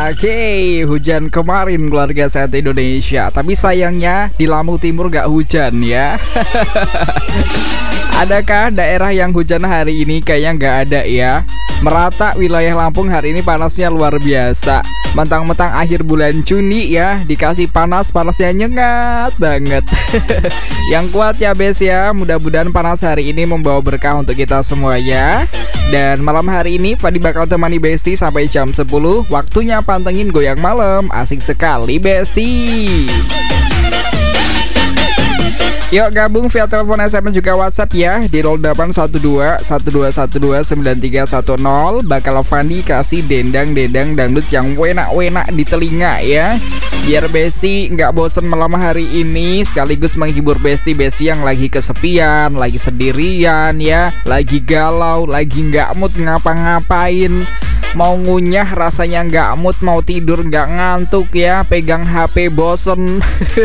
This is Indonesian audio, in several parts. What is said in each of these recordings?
Oke, hujan kemarin keluarga Sehat Indonesia. Tapi sayangnya di Lampung Timur gak hujan ya. Adakah daerah yang hujan hari ini? Kayaknya gak ada ya. Merata wilayah Lampung hari ini panasnya luar biasa. Mentang-mentang akhir bulan Juni ya, dikasih panasnya nyengat banget. Yang kuat ya bes ya. Mudah-mudahan panas hari ini membawa berkah untuk kita semuanya. Dan malam hari ini Padi bakal temani Besti sampai jam 10. Waktunya pantengin goyang malam. Asik sekali Besti. Yuk gabung via telepon, SMS juga WhatsApp ya di 0812 1212 9310. Bakal Fandi kasih dendang dangdut yang wenak-wenak di telinga ya. Biar Besti nggak bosen malam hari ini, sekaligus menghibur Besti yang lagi kesepian, lagi sendirian ya, lagi galau, lagi nggak mood ngapa-ngapain. Mau ngunyah rasanya nggak mood, mau tidur nggak ngantuk ya, pegang HP bosen.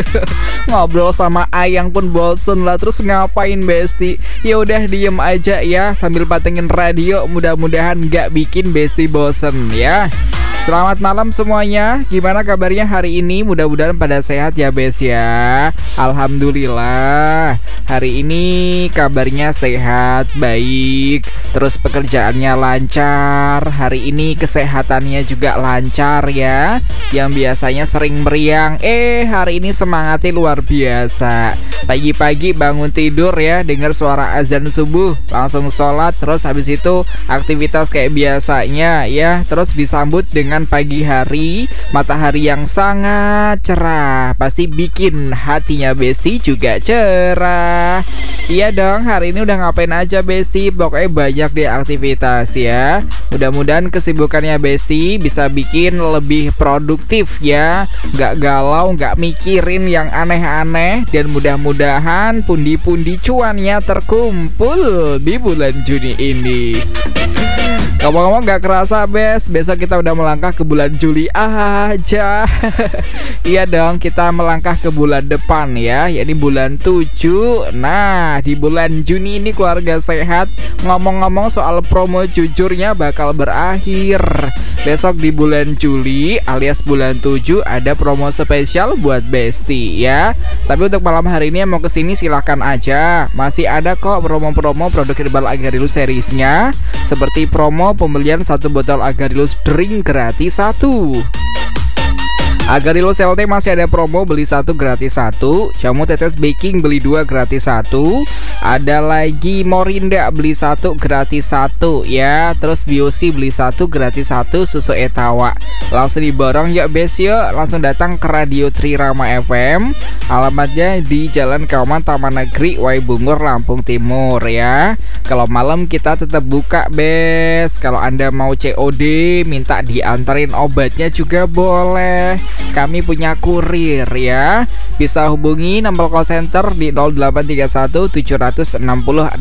Ngobrol sama Ayang pun bosen lah, terus ngapain Besti? Ya udah diem aja ya sambil patengin radio, mudah-mudahan nggak bikin Besti bosen ya. Selamat malam semuanya. Gimana kabarnya hari ini? Mudah-mudahan pada sehat ya Bes ya. Alhamdulillah. Hari ini kabarnya sehat, baik. Terus pekerjaannya lancar. Hari ini kesehatannya juga lancar ya. Yang biasanya sering meriang, hari ini semangatnya luar biasa. Pagi-pagi bangun tidur ya, dengar suara azan subuh, langsung sholat. Terus habis itu aktivitas kayak biasanya ya. Terus disambut dengan pagi hari, matahari yang sangat cerah. Pasti bikin hatinya Besti juga cerah. Iya dong, hari ini udah ngapain aja Besti? Pokoknya banyak deh aktivitas ya. Mudah-mudahan kesibukannya Besti bisa bikin lebih produktif ya. Gak galau, gak mikirin yang aneh-aneh. Dan mudah-mudahan pundi-pundi cuannya terkumpul di bulan Juni ini. Ngomong-ngomong gak kerasa Bes, besok kita udah melangkah ke bulan Juli aja. Iya dong, kita melangkah ke bulan depan ya, yakni bulan 7. Nah, di bulan Juni ini keluarga sehat, ngomong-ngomong soal promo jujurnya bakal berakhir. Besok di bulan Juli alias bulan 7 ada promo spesial buat Besti ya. Tapi untuk malam hari ini yang mau kesini silahkan aja. Masih ada kok promo-promo produk herbal Agarilus seriesnya. Seperti promo pembelian 1 botol Agarilus drink gratis 1. Agarilus LT masih ada promo beli 1 gratis 1. Jamu tetes baking beli 2 gratis 1. Ada lagi Morinda beli 1 gratis 1 ya. Terus Biosi beli 1 gratis 1 susu Etawa. Langsung diborong yuk Bes yuk. Langsung datang ke Radio Trirama FM. Alamatnya di Jalan Kauman Taman Negeri Waibungur Lampung Timur ya. Kalau malam kita tetap buka Bes. Kalau Anda mau COD minta diantarin obatnya juga boleh. Kami punya kurir ya. Bisa hubungi nomor call center di 0831 760 600.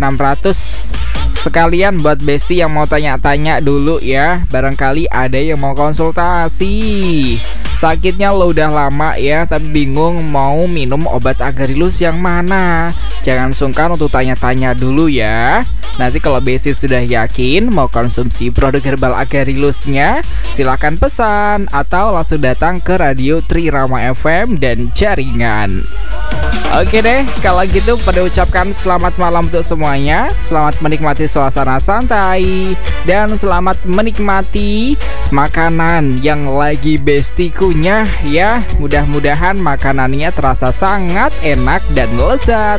Sekalian buat Besti yang mau tanya-tanya dulu ya. Barangkali ada yang mau konsultasi. Sakitnya lo udah lama ya, tapi bingung mau minum obat Agarilus yang mana. Jangan sungkan untuk tanya-tanya dulu ya. Nanti kalau Besti sudah yakin mau konsumsi produk herbal Agarilusnya, silakan pesan atau langsung datang ke Radio Trirama FM dan jaringan. Oke deh, kalau gitu pada ucapkan selamat malam untuk semuanya. Selamat menikmati suasana santai dan selamat menikmati makanan yang lagi Besti kunyah ya. Mudah-mudahan makanannya terasa sangat enak dan lezat.